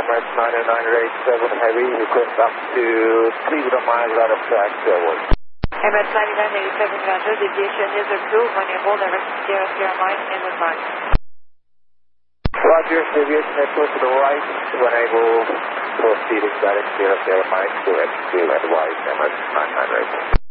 Emirates 90987 Heavy, request up to 3 miles out of track, airway. Emirates 9987 Roger, deviation is approved when you hold Emirates Sierra Sierra Mike in the mark. Roger, deviation headquarters to the right, when able, proceeding direct Sierra Sierra Mike to execute advise Emirates 90987.